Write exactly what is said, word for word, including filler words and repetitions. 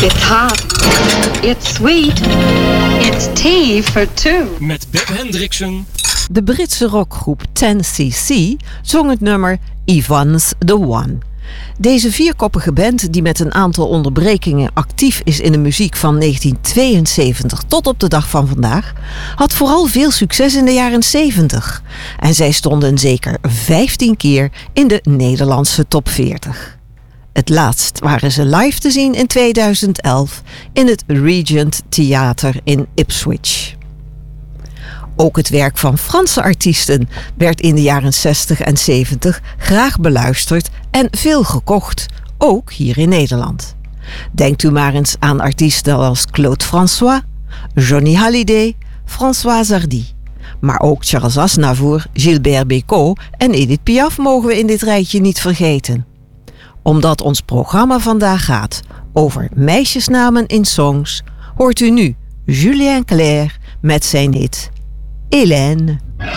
It's hot. It's sweet. It's tea for two. Met Beb Hendrickson. De Britse rockgroep ten C C zong het nummer Yvonne's the One. Deze vierkoppige band, die met een aantal onderbrekingen actief is in de muziek van negentien tweeënzeventig tot op de dag van vandaag, had vooral veel succes in de jaren zeventig. En zij stonden zeker vijftien keer in de Nederlandse top veertig. Het laatst waren ze live te zien in tweeduizend elf in het Regent Theater in Ipswich. Ook het werk van Franse artiesten werd in de jaren zestig en zeventig graag beluisterd en veel gekocht, ook hier in Nederland. Denkt u maar eens aan artiesten als Claude François, Johnny Hallyday, Françoise Hardy. Maar ook Charles Aznavour, Gilbert Bécaud en Edith Piaf mogen we in dit rijtje niet vergeten. Omdat ons programma vandaag gaat over meisjesnamen in songs, hoort u nu Julien Clerc met zijn hit Hélène.